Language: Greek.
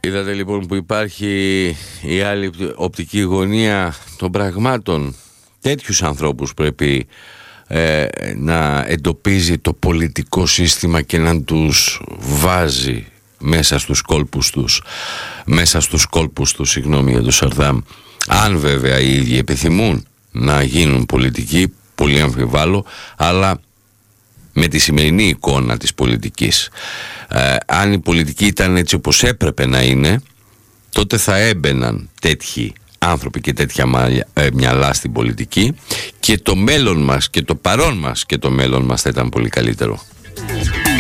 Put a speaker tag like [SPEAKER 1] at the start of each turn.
[SPEAKER 1] Είδατε λοιπόν που υπάρχει η άλλη οπτική γωνία των πραγμάτων. Τέτοιους ανθρώπους πρέπει να εντοπίζει το πολιτικό σύστημα και να τους βάζει μέσα στους κόλπους τους, συγγνώμη για το Σαρδάμ. Αν βέβαια οι ίδιοι επιθυμούν να γίνουν πολιτικοί, πολύ αμφιβάλλω, αλλά με τη σημερινή εικόνα της πολιτικής, αν η πολιτική ήταν έτσι όπως έπρεπε να είναι, τότε θα έμπαιναν τέτοιοι άνθρωποι και τέτοια μυαλά στην πολιτική και το μέλλον μας και το παρόν μας και το μέλλον μας θα ήταν πολύ καλύτερο.